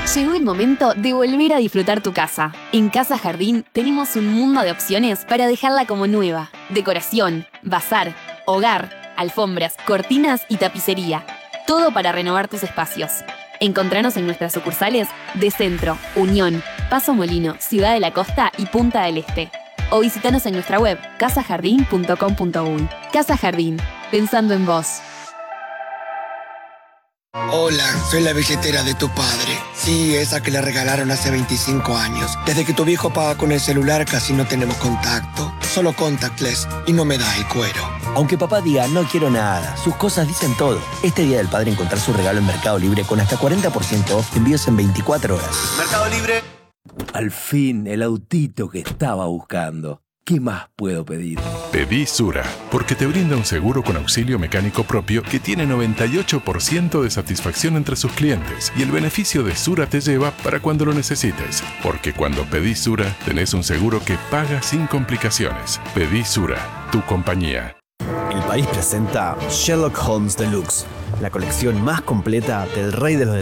Llegó el momento de volver a disfrutar tu casa. En Casa Jardín tenemos un mundo de opciones para dejarla como nueva. Decoración, bazar, hogar, alfombras, cortinas y tapicería. Todo para renovar tus espacios. Encontranos en nuestras sucursales de Centro, Unión, Paso Molino, Ciudad de la Costa y Punta del Este. O visitanos en nuestra web casajardin.com.uy. Casa Jardín, pensando en vos. Hola, soy la billetera de tu padre. Sí, esa que le regalaron hace 25 años. Desde que tu viejo paga con el celular casi no tenemos contacto. Solo contactless y no me da el cuero. Aunque papá diga no quiero nada, sus cosas dicen todo. Este Día del Padre encontrar su regalo en Mercado Libre con hasta 40% off, envíos en 24 horas. Mercado Libre. Al fin, el autito que estaba buscando. ¿Qué más puedo pedir? Pedí Sura, porque te brinda un seguro con auxilio mecánico propio que tiene 98% de satisfacción entre sus clientes. Y el beneficio de Sura te lleva para cuando lo necesites. Porque cuando pedís Sura, tenés un seguro que paga sin complicaciones. Pedí Sura, tu compañía. El país presenta Sherlock Holmes Deluxe, la colección más completa del Rey de los